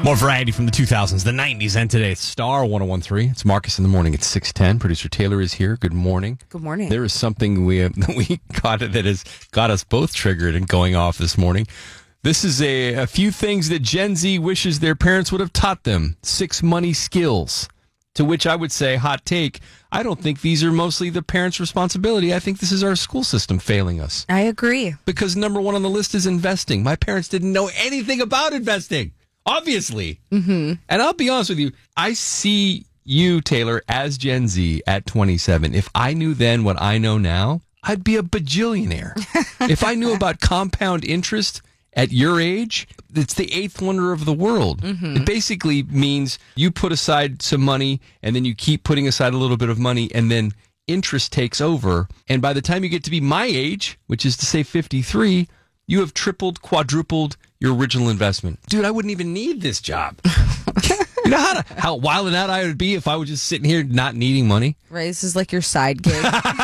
More variety from the 2000s, the 90s, and today. It's Star 1013. It's Marcus in the morning. It's 6:10. Producer Taylor is here. Good morning. Good morning. There is something we got that has got us both triggered and going off this morning. This is a few things that Gen Z wishes their parents would have taught them. 6 money skills. To which I would say, hot take, I don't think these are mostly the parents' responsibility. I think this is our school system failing us. I agree. Because number one on the list is investing. My parents didn't know anything about investing, obviously. Mm-hmm. And I'll be honest with you, I see you, Taylor, as Gen Z at 27. If I knew then what I know now, I'd be a bajillionaire. If I knew about compound interest at your age, it's the eighth wonder of the world. Mm-hmm. It basically means you put aside some money and then you keep putting aside a little bit of money and then interest takes over. And by the time you get to be my age, which is to say 53, you have tripled, quadrupled your original investment. Dude, I wouldn't even need this job. You know how wild and out I would be if I was just sitting here not needing money? Right, this is like your side gig.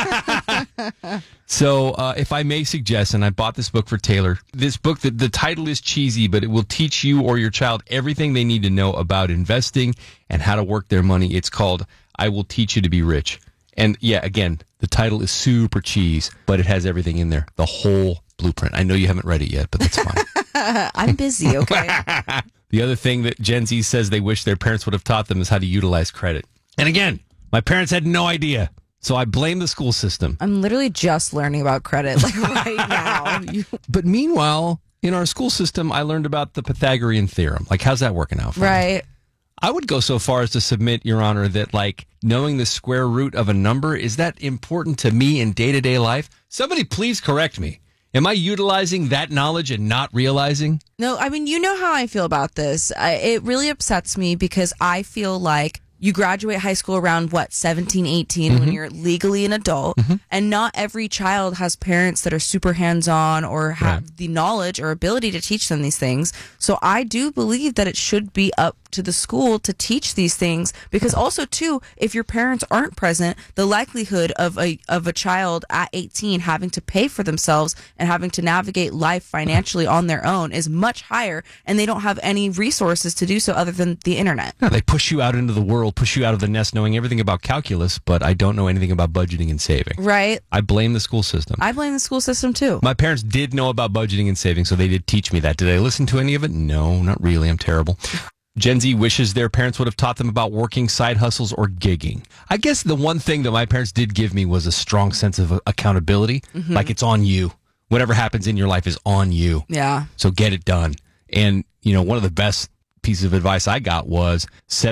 So if I may suggest, and I bought this book for Taylor, this book, the title is cheesy, but it will teach you or your child everything they need to know about investing and how to work their money. It's called I Will Teach You to Be Rich. And yeah, again, the title is super cheese, but it has everything in there, the whole blueprint. I know you haven't read it yet, but that's fine. I'm busy, okay? The other thing that Gen Z says they wish their parents would have taught them is how to utilize credit. And again, my parents had no idea. So I blame the school system. I'm literally just learning about credit like right now. But meanwhile, in our school system, I learned about the Pythagorean theorem. Like, how's that working out for me? Right. I would go so far as to submit, Your Honor, that like knowing the square root of a number, is that important to me in day-to-day life? Somebody please correct me. Am I utilizing that knowledge and not realizing? No, I mean, you know how I feel about this. It really upsets me because I feel like you graduate high school around, 17, 18, when you're legally an adult. And not every child has parents that are super hands-on or have the knowledge or ability to teach them these things. So I do believe that it should be up to the school to teach these things, because also too, if your parents aren't present, the likelihood of a child at 18 having to pay for themselves and having to navigate life financially on their own is much higher, and they don't have any resources to do so other than the internet. No, they push you out into the world, push you out of the nest knowing everything about calculus, but I don't know anything about budgeting and saving. Right. I blame the school system. I blame the school system too. My parents did know about budgeting and saving, so they did teach me that. Did I listen to any of it? No, not really. I'm terrible. Gen Z wishes their parents would have taught them about working side hustles or gigging. I guess the one thing that my parents did give me was a strong sense of accountability. Like, it's on you. Whatever happens in your life is on you. Yeah. So get it done. And, you know, one of the best pieces of advice I got was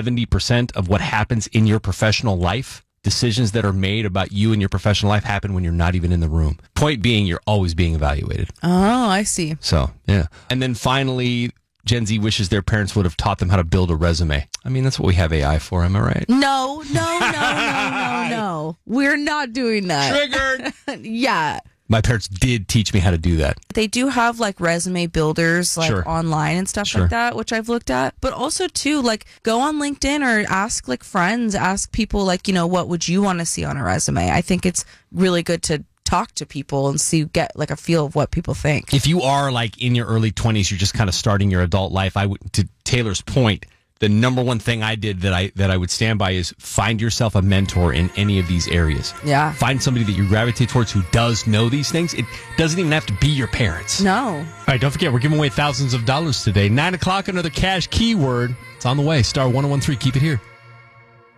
70% of what happens in your professional life, decisions that are made about you and your professional life, happen when you're not even in the room. Point being, you're always being evaluated. Oh, I see. So, yeah. And then finally, Gen Z wishes their parents would have taught them how to build a resume. I mean, that's what we have AI for, am I right? No. We're not doing that. Triggered! Yeah. My parents did teach me how to do that. They do have like resume builders like online and stuff like that, which I've looked at. But also too, like, go on LinkedIn or ask like friends, ask people like, you know, what would you want to see on a resume? I think it's really good to talk to people and get like a feel of what people think. If you are like in your early 20s, you're just kind of starting your adult life, I would, to Taylor's point, the number one thing I did that I would stand by is find yourself a mentor in any of these areas. Yeah. Find somebody that you gravitate towards who does know these things. It doesn't even have to be your parents. No. All right, don't forget, we're giving away thousands of dollars today. 9 o'clock, another cash keyword. It's on the way. Star 1013. Keep it here.